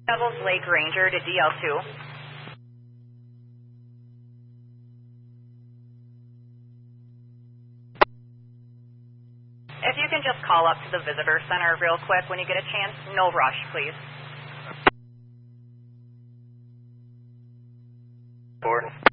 Devils Lake Ranger to DL2. If you can just call up to the visitor center real quick when you get a chance, no rush, please. 4.